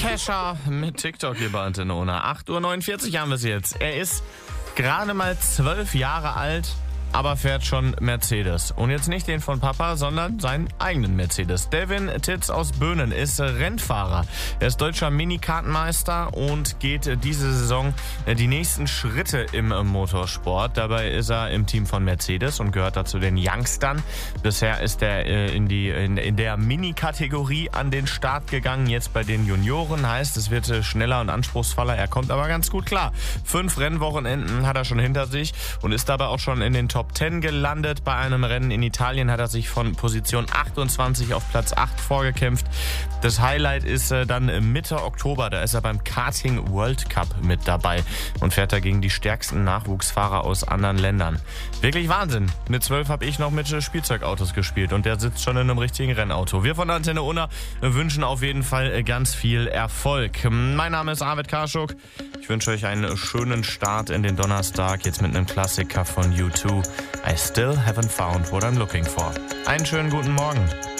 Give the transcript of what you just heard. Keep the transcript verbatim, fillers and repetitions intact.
Kesha mit TikTok hier bei Antenne Unna. acht Uhr neunundvierzig haben wir es jetzt. Er ist gerade mal zwölf Jahre alt, aber fährt schon Mercedes. Und jetzt nicht den von Papa, sondern seinen eigenen Mercedes. Devin Titz aus Böhnen ist Rennfahrer. Er ist deutscher Minikartenmeister und geht diese Saison die nächsten Schritte im Motorsport. Dabei ist er im Team von Mercedes und gehört dazu den Youngstern. Bisher ist er in, die, in, in der Mini-Kategorie an den Start gegangen. Jetzt bei den Junioren heißt, es wird schneller und anspruchsvoller. Er kommt aber ganz gut klar. Fünf Rennwochenenden hat er schon hinter sich und ist dabei auch schon in den Top zehn gelandet. Bei einem Rennen in Italien hat er sich von Position achtundzwanzig auf Platz acht vorgekämpft. Das Highlight ist äh, dann Mitte Oktober. Da ist er beim Karting World Cup mit dabei und fährt dagegen die stärksten Nachwuchsfahrer aus anderen Ländern. Wirklich Wahnsinn. Mit zwölf habe ich noch mit Spielzeugautos gespielt und der sitzt schon in einem richtigen Rennauto. Wir von der Antenne Unna wünschen auf jeden Fall ganz viel Erfolg. Mein Name ist Arvid Karschuk. Ich wünsche euch einen schönen Start in den Donnerstag, jetzt mit einem Klassiker von U zwei. I still haven't found what I'm looking for. Einen schönen guten Morgen.